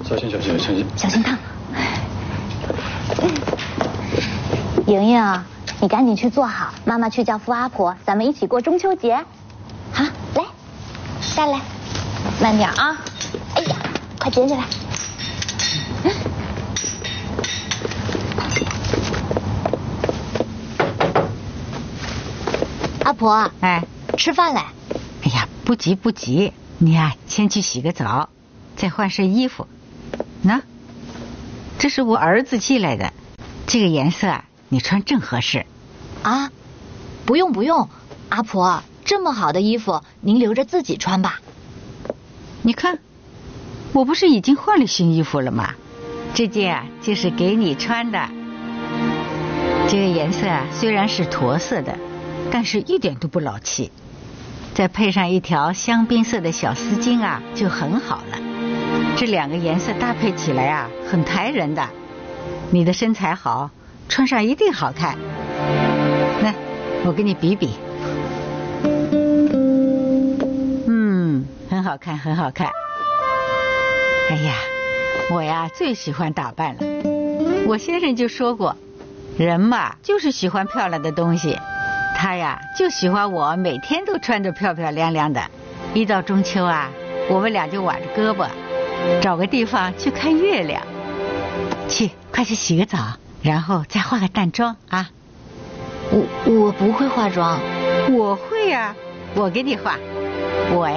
小心小心小心！ 小心烫。莹莹，你赶紧去做好，妈妈去叫傅阿婆，咱们一起过中秋节。好，来，下来，慢点啊！哎呀，快卷起来。阿婆， 哎， 吃饭来。 哎呀，不急不急，你呀先去洗个澡，再换身衣服。喏，这是我儿子寄来的，这个颜色啊，你穿正合适。 啊，不用不用，阿婆，这么好的衣服您留着自己穿吧。 你看，我不是已经换了新衣服了吗？这件啊就是给你穿的。这个颜色啊虽然是驼色的，但是一点都不老气，再配上一条香槟色的小丝巾啊，就很好了。这两个颜色搭配起来啊，很抬人的。你的身材好，穿上一定好看。那我给你比比。很好看，很好看。哎呀，我呀最喜欢打扮了。我先生就说过，人嘛就是喜欢漂亮的东西。他呀就喜欢我每天都穿着漂漂亮亮的。一到中秋啊，我们俩就挽着胳膊，找个地方去看月亮。去，快去洗个澡，然后再化个淡妆啊。 我不会化妆。 我会呀，我给你化。我呀